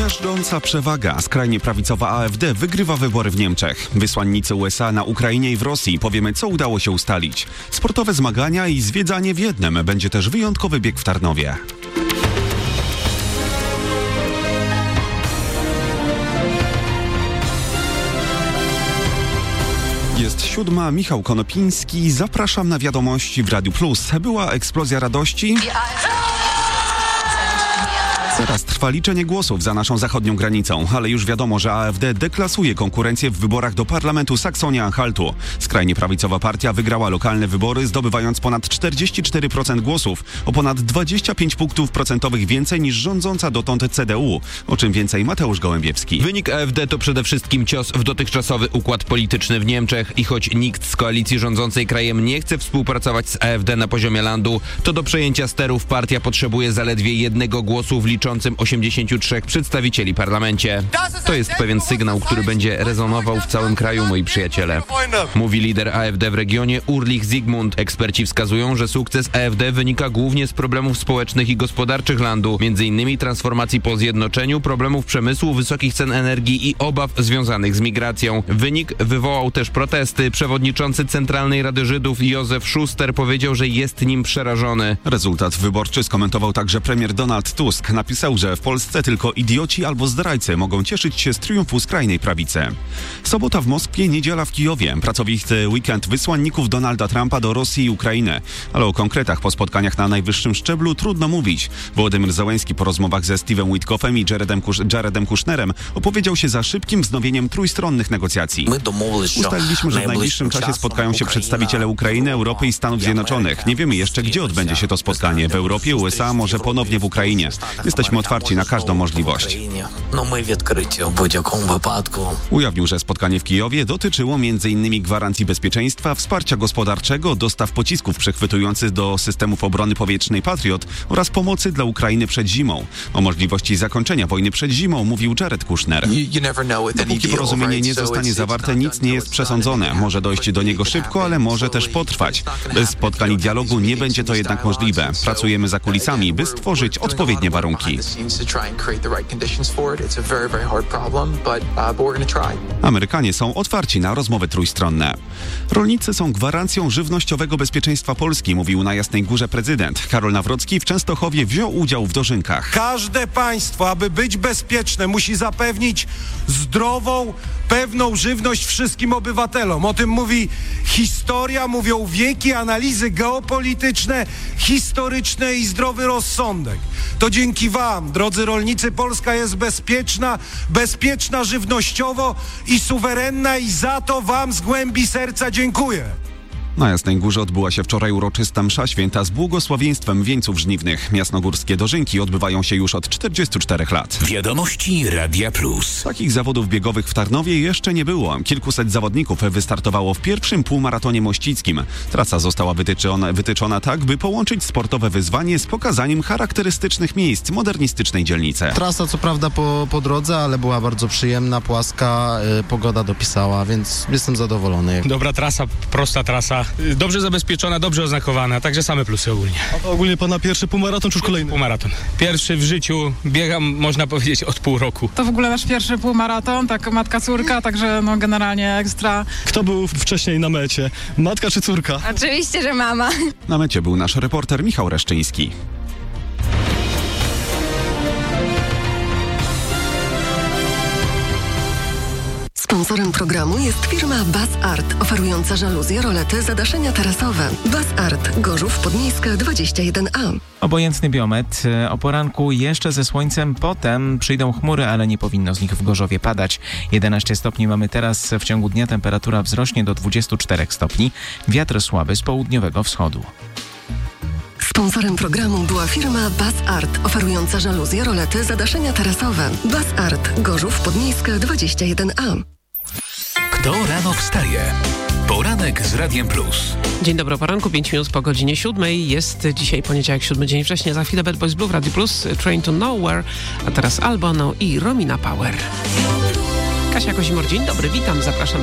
Miażdżąca przewaga. Skrajnie prawicowa AfD wygrywa wybory w Niemczech. Wysłannicy USA na Ukrainie i w Rosji. Powiemy, co udało się ustalić. Sportowe zmagania i zwiedzanie w jednym. Będzie też wyjątkowy bieg w Tarnowie. Jest 7, Michał Konopiński. Zapraszam na wiadomości w Radiu Plus. Była eksplozja radości. Teraz trwa liczenie głosów za naszą zachodnią granicą, ale już wiadomo, że AfD deklasuje konkurencję w wyborach do Parlamentu Saksonia-Anhaltu. Skrajnie prawicowa partia wygrała lokalne wybory, zdobywając ponad 44% głosów, o ponad 25 punktów procentowych więcej niż rządząca dotąd CDU. O czym więcej Mateusz Gołębiewski. Wynik AfD to przede wszystkim cios w dotychczasowy układ polityczny w Niemczech i choć nikt z koalicji rządzącej krajem nie chce współpracować z AfD na poziomie landu, to do przejęcia sterów partia potrzebuje zaledwie jednego głosu w liczącym 83 przedstawicieli w parlamencie. To jest pewien sygnał, który będzie rezonował w całym kraju, moi przyjaciele. Mówi lider AfD w regionie Ulrich Zygmunt. Eksperci wskazują, że sukces AfD wynika głównie z problemów społecznych i gospodarczych landu, m.in. transformacji po zjednoczeniu, problemów przemysłu, wysokich cen energii i obaw związanych z migracją. Wynik wywołał też protesty. Przewodniczący Centralnej Rady Żydów Józef Schuster powiedział, że jest nim przerażony. Rezultat wyborczy skomentował także premier Donald Tusk. Napisał, że w Polsce tylko idioci albo zdrajcy mogą cieszyć się z triumfu skrajnej prawicy. Sobota w Moskwie, niedziela w Kijowie. Pracowity weekend wysłanników Donalda Trumpa do Rosji i Ukrainy. Ale o konkretach po spotkaniach na najwyższym szczeblu trudno mówić. Wołodymyr Zełenski po rozmowach ze Steve'em Witkoffem i Jaredem Kushnerem opowiedział się za szybkim wznowieniem trójstronnych negocjacji. Ustaliliśmy, że w najbliższym czasie spotkają się przedstawiciele Ukrainy, Europy i Stanów Zjednoczonych. Nie wiemy jeszcze, gdzie odbędzie się to spotkanie. W Europie, USA, może ponownie w Ukrainie. Jesteśmy otwarci na każdą możliwość. Ujawnił, że spotkanie w Kijowie dotyczyło m.in. gwarancji bezpieczeństwa, wsparcia gospodarczego, dostaw pocisków przechwytujących do systemów obrony powietrznej Patriot oraz pomocy dla Ukrainy przed zimą. O możliwości zakończenia wojny przed zimą mówił Jared Kushner. Dopóki porozumienie nie zostanie zawarte, nic nie jest przesądzone. Może dojść do niego szybko, ale może też potrwać. Bez spotkań i dialogu nie będzie to jednak możliwe. Pracujemy za kulisami, by stworzyć odpowiednie warunki. Amerykanie są otwarci na rozmowy trójstronne. Rolnicy są gwarancją żywnościowego bezpieczeństwa Polski, mówił na Jasnej Górze prezydent. Karol Nawrocki w Częstochowie wziął udział w dożynkach. Każde państwo, aby być bezpieczne, musi zapewnić zdrową, pewną żywność wszystkim obywatelom. O tym mówi historia, mówią wieki, analizy geopolityczne, historyczne i zdrowy rozsądek. To dzięki wam, drodzy rolnicy, Polska jest bezpieczna żywnościowo i suwerenna i za to wam z głębi serca dziękuję. Na Jasnej Górze odbyła się wczoraj uroczysta msza święta z błogosławieństwem wieńców żniwnych. Jasnogórskie dożynki odbywają się już od 44 lat. Wiadomości Radia Plus. Takich zawodów biegowych w Tarnowie jeszcze nie było. Kilkuset zawodników wystartowało w pierwszym półmaratonie mościckim. Trasa została wytyczona tak, by połączyć sportowe wyzwanie z pokazaniem charakterystycznych miejsc modernistycznej dzielnicy. Trasa co prawda po drodze, ale była bardzo przyjemna, płaska, pogoda dopisała, więc jestem zadowolony. Dobra trasa, prosta trasa. Dobrze zabezpieczona, dobrze oznakowana, także same plusy ogólnie. A to ogólnie pana pierwszy półmaraton czy już kolejny? Półmaraton. Pierwszy w życiu, biegam można powiedzieć od pół roku. To w ogóle nasz pierwszy półmaraton, tak matka, córka, także no generalnie ekstra. Kto był wcześniej na mecie? Matka czy córka? Oczywiście, że mama. Na mecie był nasz reporter Michał Reszczyński. Sponsorem programu jest firma Bas Art, oferująca żaluzje, rolety, zadaszenia tarasowe. Bas Art, Gorzów Podmiejska 21A. Obojętny biometr. O poranku jeszcze ze słońcem, potem przyjdą chmury, ale nie powinno z nich w Gorzowie padać. 11 stopni mamy teraz, w ciągu dnia temperatura wzrośnie do 24 stopni. Wiatr słaby z południowego wschodu. Sponsorem programu była firma Bas Art, oferująca żaluzje, rolety, zadaszenia tarasowe. Bas Art, Gorzów Podmiejska 21A. Kto rano wstaje? Poranek z Radiem Plus. Dzień dobry, o poranku, 5 minut po godzinie 7. Jest dzisiaj poniedziałek, 7 dzień września. Za chwilę Bad Boys Blue w Radio Plus, Train to Nowhere, a teraz Albono i Romina Power. Kasia Kozimor, dzień dobry, witam, zapraszam